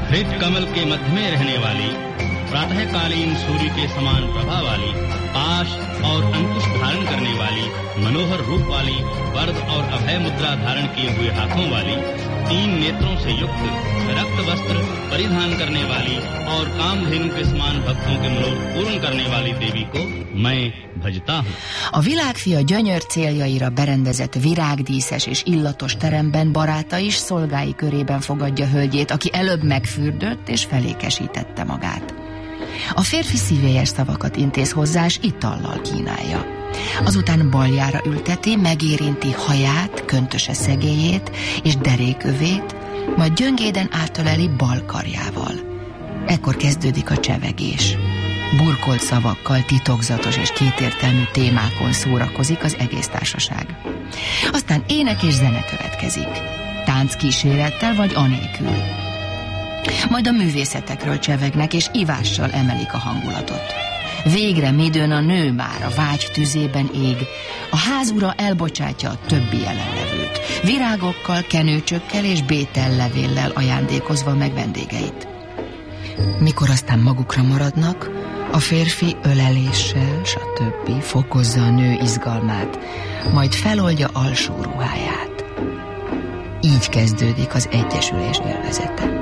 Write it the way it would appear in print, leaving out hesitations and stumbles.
हृत कमल के मध्य में रहने वाली, प्रातःकालीन सूर्य के समान प्रभा वाली, पाश और अंकुश धारण करने वाली, मनोहर रूप वाली, वरद और अभय मुद्रा धारण किए हुए हाथों वाली, 3 नेत्रों से युक्त, रक्त वस्त्र परिधान करने वाली और कामधेनु के समान भक्तों के मनोरथ पूर्ण करने वाली देवी को मैं भजता हूँ. A világfia gyönyör céljaira berendezett virágdíszes és illatos teremben baráta is szolgái körében fogadja hölgyét, aki előbb megfürdött és felékesítette magát. A férfi szívélyes szavakat intéz hozzá, és itallal kínálja. Azután baljára ülteti, megérinti haját, köntöse szegélyét és derékövét, majd gyöngéden átöleli bal karjával. Ekkor kezdődik a csevegés. Burkolt szavakkal, titokzatos és kétértelmű témákon szórakozik az egész társaság. Aztán ének és zene következik, tánc kísérettel vagy anélkül. Majd a művészetekről csevegnek, és ivással emelik a hangulatot. Végre midőn a nő már a vágy tüzében ég, a házura elbocsátja a többi jelenlevőt, virágokkal, kenőcsökkel és bétellevéllel ajándékozva meg vendégeit. Mikor aztán magukra maradnak, a férfi öleléssel, stb. Fokozza a nő izgalmát, majd feloldja alsó ruháját. Így kezdődik az egyesülés élvezete.